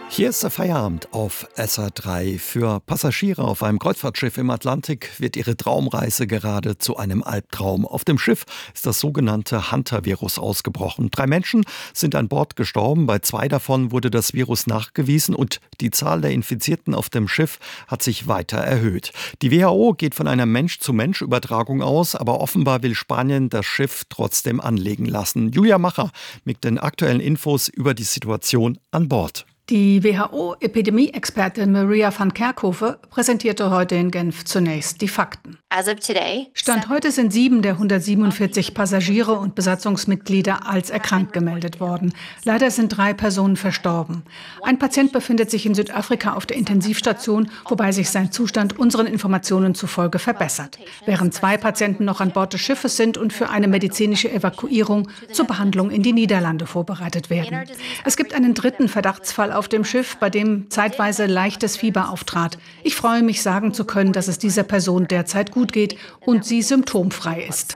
Hier ist der Feierabend auf SR3. Für Passagiere auf einem Kreuzfahrtschiff im Atlantik wird ihre Traumreise gerade zu einem Albtraum. Auf dem Schiff ist das sogenannte Hunter-Virus ausgebrochen. 3 Menschen sind an Bord gestorben, bei 2 davon wurde das Virus nachgewiesen und die Zahl der Infizierten auf dem Schiff hat sich weiter erhöht. Die WHO geht von einer Mensch-zu-Mensch-Übertragung aus, aber offenbar will Spanien das Schiff trotzdem anlegen lassen. Julia Macher mit den aktuellen Infos über die Situation an Bord. Die WHO-Epidemie-Expertin Maria van Kerkhove präsentierte heute in Genf zunächst die Fakten. Stand heute sind 7 der 147 Passagiere und Besatzungsmitglieder als erkrankt gemeldet worden. Leider sind 3 Personen verstorben. Ein Patient befindet sich in Südafrika auf der Intensivstation, wobei sich sein Zustand unseren Informationen zufolge verbessert, während 2 Patienten noch an Bord des Schiffes sind und für eine medizinische Evakuierung zur Behandlung in die Niederlande vorbereitet werden. Es gibt einen 3. Verdachtsfall auf dem Schiff, bei dem zeitweise leichtes Fieber auftrat. Ich freue mich, sagen zu können, dass es dieser Person derzeit gut geht und sie symptomfrei ist.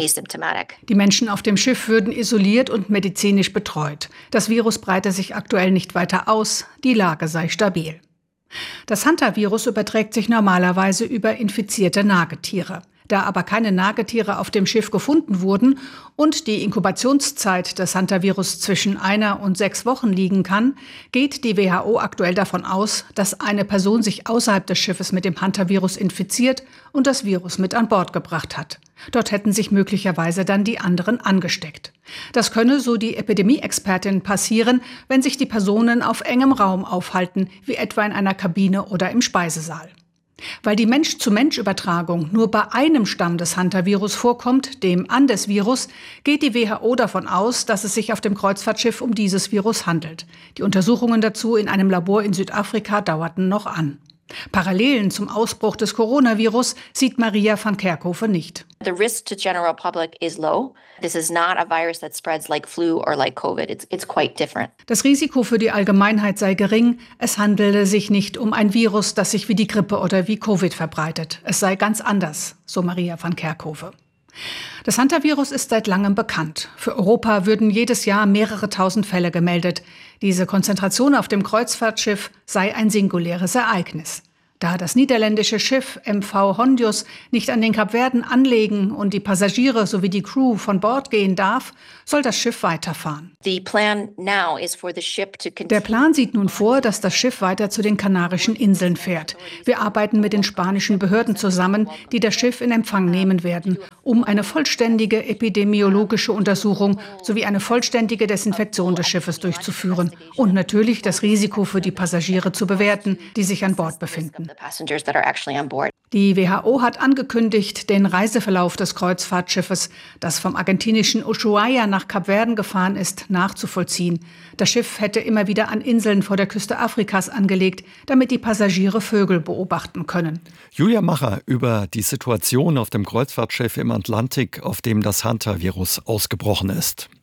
Die Menschen auf dem Schiff würden isoliert und medizinisch betreut. Das Virus breite sich aktuell nicht weiter aus, die Lage sei stabil. Das Hunter-Virus überträgt sich normalerweise über infizierte Nagetiere. Da aber keine Nagetiere auf dem Schiff gefunden wurden und die Inkubationszeit des Hunter-Virus zwischen 1 und 6 Wochen liegen kann, geht die WHO aktuell davon aus, dass eine Person sich außerhalb des Schiffes mit dem Hunter-Virus infiziert und das Virus mit an Bord gebracht hat. Dort hätten sich möglicherweise dann die anderen angesteckt. Das könne, so die Epidemie-Expertin, passieren, wenn sich die Personen auf engem Raum aufhalten, wie etwa in einer Kabine oder im Speisesaal. Weil die Mensch-zu-Mensch-Übertragung nur bei einem Stamm des Hunter-Virus vorkommt, dem Andes-Virus, geht die WHO davon aus, dass es sich auf dem Kreuzfahrtschiff um dieses Virus handelt. Die Untersuchungen dazu in einem Labor in Südafrika dauerten noch an. Parallelen zum Ausbruch des Coronavirus sieht Maria van Kerkhove nicht. The risk to general public is low. This is not a virus that spreads like flu or like COVID. It's quite different. Das Risiko für die Allgemeinheit sei gering. Es handele sich nicht um ein Virus, das sich wie die Grippe oder wie Covid verbreitet. Es sei ganz anders, so Maria van Kerkhove. Das Hunter-Virus ist seit langem bekannt. Für Europa würden jedes Jahr mehrere tausend Fälle gemeldet. Diese Konzentration auf dem Kreuzfahrtschiff sei ein singuläres Ereignis. Da das niederländische Schiff MV Hondius nicht an den Kapverden anlegen und die Passagiere sowie die Crew von Bord gehen darf, soll das Schiff weiterfahren. Der Plan sieht nun vor, dass das Schiff weiter zu den Kanarischen Inseln fährt. Wir arbeiten mit den spanischen Behörden zusammen, die das Schiff in Empfang nehmen werden, um eine vollständige epidemiologische Untersuchung sowie eine vollständige Desinfektion des Schiffes durchzuführen und natürlich das Risiko für die Passagiere zu bewerten, die sich an Bord befinden. Die WHO hat angekündigt, den Reiseverlauf des Kreuzfahrtschiffes, das vom argentinischen Ushuaia nach Kapverden gefahren ist, nachzuvollziehen. Das Schiff hätte immer wieder an Inseln vor der Küste Afrikas angelegt, damit die Passagiere Vögel beobachten können. Julia Macher über die Situation auf dem Kreuzfahrtschiff im Atlantik, auf dem das Hunter-Virus ausgebrochen ist.